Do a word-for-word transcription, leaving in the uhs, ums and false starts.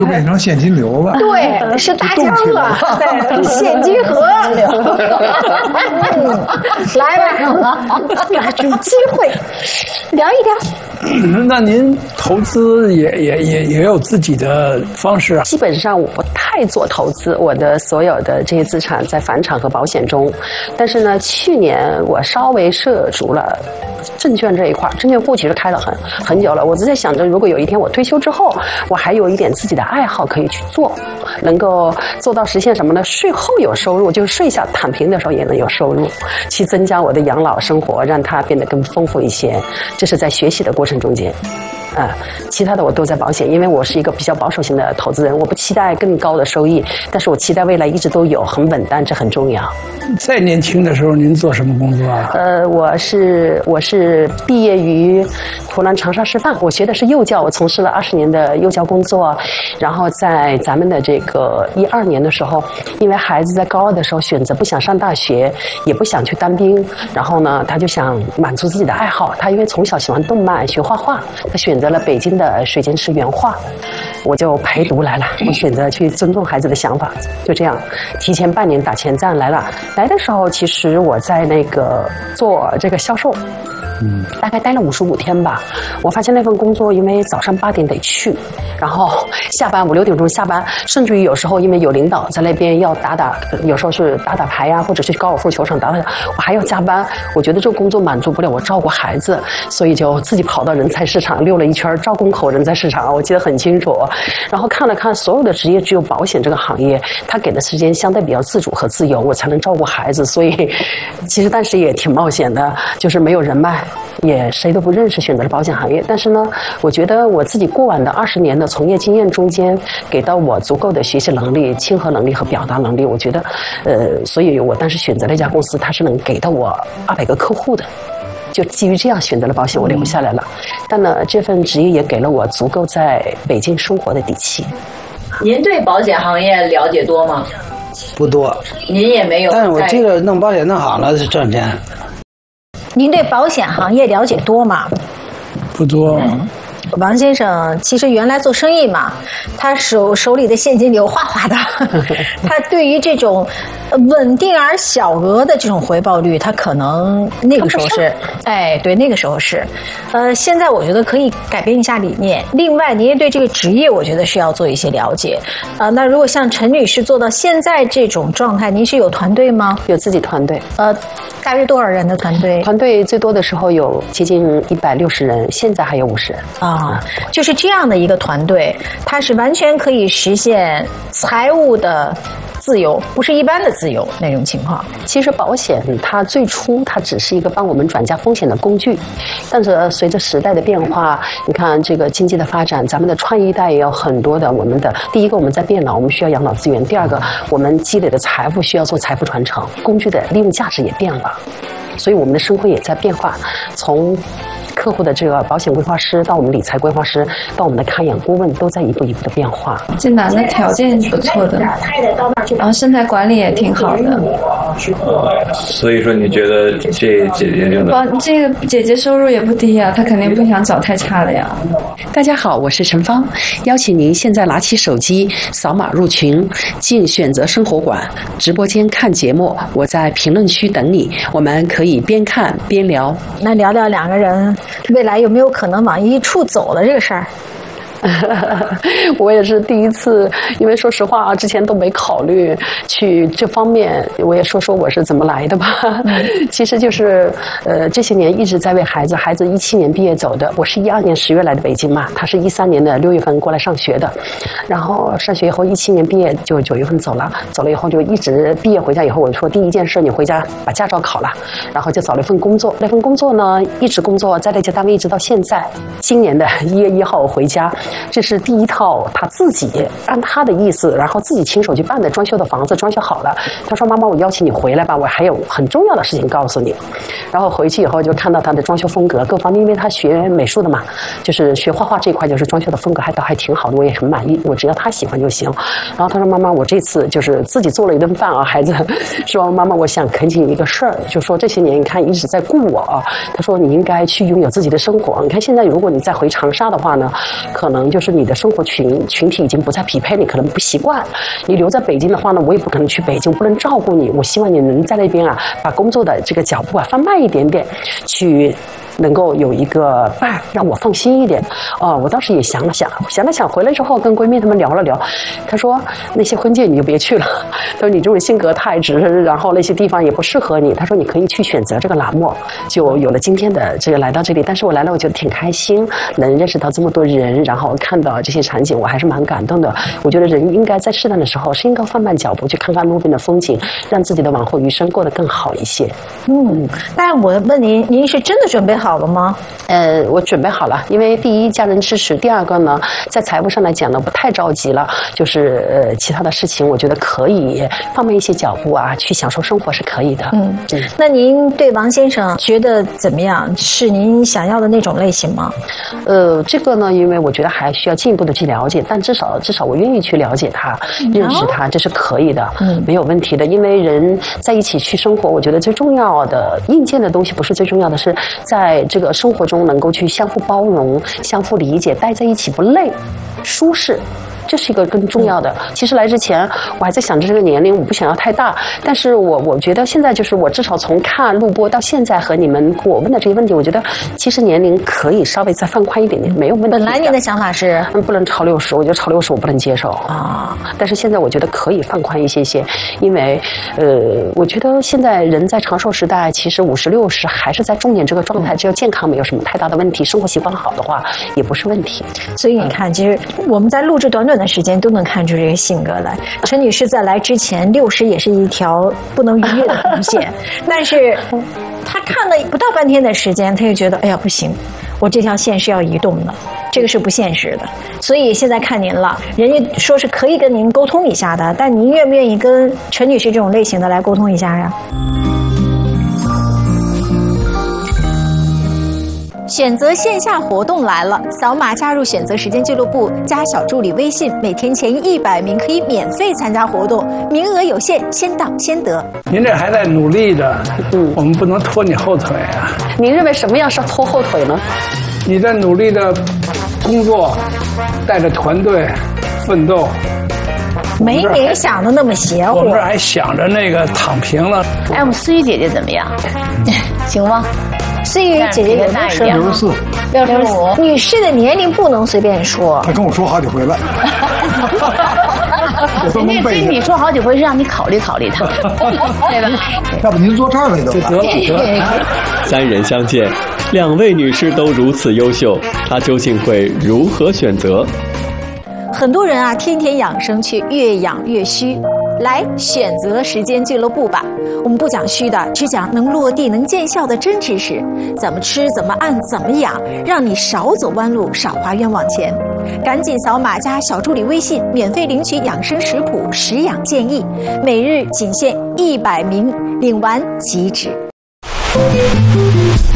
就变成现金流了。 对，是大江了，对，现金河。嗯，来吧，抓住机会，聊一聊。 那您投资也也也也有自己的方式啊？ 基本上我不太做投资，我的所有的这些资产在房产和保险中。但是呢，去年我稍微涉足了证券这一块，证券户其实开了很很久了。我只在想着，如果有一天我退休之后，我还有一点自己的爱好可以去做，能够做到实现什么呢？税后有收入，就是税下躺平的时候也能有收入，去增加我的养老生活，让它变得更丰富一些。这是在学习的过程中间。啊、呃，其他的我都在保险，因为我是一个比较保守型的投资人，我不期待更高的收益，但是我期待未来一直都有很稳当，这很重要。 在年轻的时候，您做什么工作啊？ 呃，我是我是毕业于湖南长沙师范，我学的是幼教，我从事了二十年的幼教工作，然后在咱们的这个一二年的时候，因为孩子在高二的时候选择不想上大学，也不想去当兵，然后呢，他就想满足自己的爱好，他因为从小喜欢动漫，学画画，他选择了北京的水晶石原画，我就陪读来了，我选择去尊重孩子的想法，就这样提前半年打前站来了。来的时候，其实我在那个做这个销售。嗯，大概待了五十五天吧。我发现那份工作，因为早上八点得去，然后下班五六点钟下班，甚至于有时候因为有领导在那边要打打，有时候是打打牌呀，或者是去高尔夫球场打打，我还要加班。我觉得这个工作满足不了我照顾孩子，所以就自己跑到人才市场溜了一圈，招工口人才市场，我记得很清楚。然后看了看所有的职业，只有保险这个行业，它给的时间相对比较自主和自由，我才能照顾孩子。所以其实当时也挺冒险的，就是没有人脉。也谁都不认识，选择了保险行业。但是呢，我觉得我自己过往的二十年的从业经验中间，给到我足够的学习能力、亲和能力和表达能力。我觉得，呃，所以我当时选择了一家公司，它是能给到我二百个客户的。就基于这样选择了保险，我留下来了。但呢，这份职业也给了我足够在北京生活的底气。 您对保险行业了解多吗？ 不多。 您也没有。 但是我记得弄保险弄好了是挣钱。 您对保险行业了解多吗？ 不多。 嗯，王先生其实原来做生意嘛，他手手里的现金流哗哗的，他对于这种稳定而小额的这种回报率，他可能那个时候是，哎，对，那个时候是，呃，现在我觉得可以改变一下理念。另外，您也对这个职业，我觉得是要做一些了解啊、呃。那如果像陈女士做到现在这种状态，您是有团队吗？ 有自己团队， 呃。大约多少人的团队？ 团队最多的时候有接近一百六十人，现在还有五十人啊。就是这样的一个团队，它是完全可以实现财务的自由，不是一般的自由那种情况。 其实保险它最初它只是一个帮我们转嫁风险的工具，但是随着时代的变化，你看这个经济的发展，咱们的创业一代也有很多的我们的第一个我们在变老，我们需要养老资源；第二个我们积累的财富需要做财富传承，工具的利用价值也变了，所以我们的生活也在变化，从客户的这个保险规划师到我们理财规划师到我们的看养顾问，都在一步一步的变化。 这男的条件不错的，然后生态管理也挺好的。 所以说你觉得这姐姐就能？ 这个姐姐收入也不低呀，她肯定不想找太差的呀。 大家好，我是陈芳，邀请您现在拿起手机扫码入群，进选择生活馆直播间看节目，我在评论区等你，我们可以边看边聊。 那聊聊两个人未来有没有可能往一处走了这个事儿？ 我也是第一次，因为说实话啊，之前都没考虑去这方面。我也说说我是怎么来的吧。其实就是呃这些年一直在为孩子，孩子一七年毕业走的，我是一二年十月来的北京嘛，他是一三年的六月份过来上学的，然后上学以后一七年毕业就九月份走了，走了以后就一直毕业回家以后，我说第一件事你回家把驾照考了，然后就找了一份工作，那份工作呢一直工作在那家单位一直到现在，今年的一月一号我回家。这是第一套他自己按他的意思，然后自己亲手去办的装修的房子，装修好了。他说：“妈妈，我邀请你回来吧，我还有很重要的事情告诉你。”然后回去以后就看到他的装修风格各方面，因为他学美术的嘛，就是学画画这一块，就是装修的风格还倒还挺好的，我也很满意。我只要他喜欢就行。然后他说：“妈妈，我这次就是自己做了一顿饭啊，孩子说妈妈，我想恳请你一个事儿，就说这些年你看一直在顾我啊。他说你应该去拥有自己的生活。你看现在如果你再回长沙的话呢，可能。” 能就是你的生活群群体已经不再匹配，你可能不习惯。你留在北京的话呢，我也不可能去北京，不能照顾你。我希望你能在那边啊，把工作的这个脚步啊放慢一点点，去能够有一个伴，让我放心一点。哦，我当时也想了想，想了想，回来之后跟闺蜜她们聊了聊，她说那些婚介你就别去了，她说你这种性格太直，然后那些地方也不适合你。她说你可以去选择这个栏目，就有了今天的这个来到这里。但是我来了，我觉得挺开心，能认识到这么多人，然后看到这些场景，我还是蛮感动的。我觉得人应该在适当的时候是应该放慢脚步，去看看路边的风景，让自己的往后余生过得更好一些。 嗯，但我问您，您是真的准备好了吗？ 呃，我准备好了，因为第一家人支持，第二个呢，在财务上来讲呢，不太着急了，就是呃其他的事情，我觉得可以放慢一些脚步啊，去享受生活是可以的。 嗯，对。那您对王先生觉得怎么样？是您想要的那种类型吗？ 呃，这个呢，因为我觉得还需要进一步的去了解，但至少至少我愿意去了解他，认识他，这是可以的，嗯，没有问题的。因为人在一起去生活，我觉得最重要的硬件的东西不是最重要的，是在这个生活中能够去相互包容、相互理解，待在一起不累、舒适。这是一个更重要的。其实来之前，我还在想着这个年龄，我不想要太大。但是我我觉得现在就是我至少从看录播到现在和你们我问的这些问题，我觉得其实年龄可以稍微再放宽一点点，没有问题。 本来您的想法是， 嗯，不能超六十，我觉得超六十我不能接受啊。但是现在我觉得可以放宽一些些，因为呃，我觉得现在人在长寿时代，其实五十六十还是在中年这个状态，只要健康没有什么太大的问题，生活习惯好的话，也不是问题。 所以你看，其实我们在录制短短的时间都能看出这个性格来。陈女士在来之前，六十也是一条不能逾越的红线，但是她看了不到半天的时间，她就觉得，哎呀，不行，我这条线是要移动的，这个是不现实的。所以现在看您了，人家说是可以跟您沟通一下的，但您愿不愿意跟陈女士这种类型的来沟通一下呀？选择线下活动来了，扫码加入选择时间俱乐部，加小助理微信，每天前一百名可以免费参加活动，名额有限，先到先得。 您这还在努力的，嗯，我们不能拖你后腿啊。 您认为什么样是拖后腿呢？ 你在努力的工作，带着团队奋斗。 没您想的那么邪乎。 我们这还想着那个躺平了。 哎，我们思雨姐姐怎么样？行吗？ 思雨姐姐有六十六十四， 六十五。女士的年龄不能随便说。 她跟我说好几回了。我都能背。 跟你说好几回是让你考虑考虑她，对吧？ 要不您坐这儿来得了。 三人相见，两位女士都如此优秀，她究竟会如何选择？ 很多人啊，天天养生去，越养越虚。来选择时间俱乐部吧，我们不讲虚的，只讲能落地、能见效的真知识。怎么吃，怎么按，怎么养，让你少走弯路，少花冤枉钱。赶紧扫码加小助理微信，免费领取养生食谱、食养建议，每日仅限一百名，领完即止。